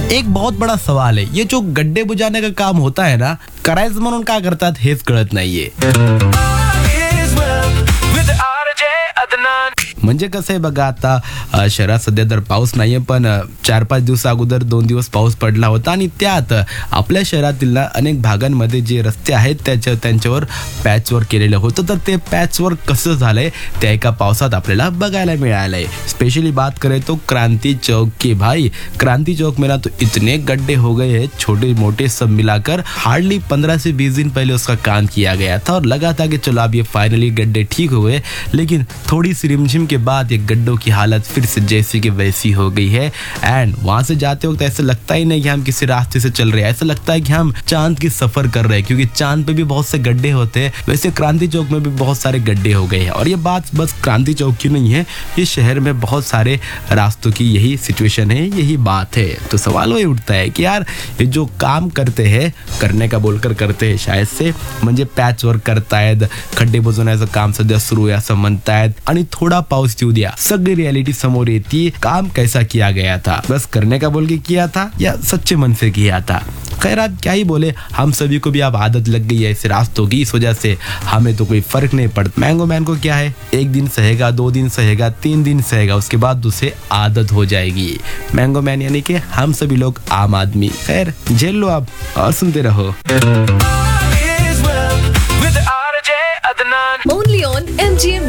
एक बहुत बड़ा सवाल आहे, ये जो गड्डे बुझाने का काम होता है ना, करायचं म्हणून का करतात हेच कळत नाहीये. म्हणजे कसं आहे बघा, आता शहरात सध्या तर पाऊस नाहीये, पण 4-5 दिवस अगोदर 2 दिवस पाऊस पडला होता आणि त्यात आपल्या शहरातील अनेक भागांमध्ये जे रस्ते आहेत त्यांच्यावर पॅचवर्क केलेलं होतं. तर ते पॅचवर्क कसं झालंय त्या एका पावसात आपल्याला बघायला मिळालंय. स्पेशली बात करें तो क्रांति चौक की. भाई क्रांति चौक में ना तो इतने गड्ढे हो गए हैं, छोटे मोटे सब मिलाकर. हार्डली 15 से 20 दिन पहले उसका काम किया गया था और लगा था कि चलो अब ये फाइनली गड्ढे ठीक हुए, लेकिन थोड़ी सी रिमझिम के बाद ये गड्ढों की हालत फिर से जैसी की वैसी हो गई है. एंड वहां से जाते वक्त ऐसा लगता ही नहीं कि हम किसी रास्ते से चल रहे हैं, ऐसा लगता है कि हम चांद की सफर कर रहे हैं, क्योंकि चांद पे भी बहुत से गड्ढे होते हैं, वैसे क्रांति चौक में भी बहुत सारे गड्ढे हो गए हैं. और ये बात बस क्रांति चौक की नहीं है, ये शहर में बहुत सारे रास्तों की यही सिचुएशन है, यही बात है. तो सवाल वही उठता है कि यार ये जो काम करते हैं, करने का बोलकर करते हैं शायद से, म्हणजे पॅच वर्क करतायत, खड्डे बुजवण्याचं काम सध्या सुरू आहे असं म्हणतायत, आणि थोड़ा पाऊस येऊ द्या, सगळी रियलिटी समोर येती. काम कैसा किया गया था, बस करने का बोल के किया था या सच्चे मन से किया था. खैर आप क्या ही बोले, हम सभी को भी अब आदत लग गई है ऐसे रास्तों की, इस वजह से हमें तो कोई फर्क नहीं पड़ता. मैंगो मैन को क्या है, 1 दिन सहेगा, 2 दिन सहेगा, 3 दिन सहेगा, उसके बाद उसे आदत हो जाएगी. मैंगो मैन यानी कि हम सभी लोग आम आदमी. खैर झेल लो आप और सुनते रहो. Only on MGM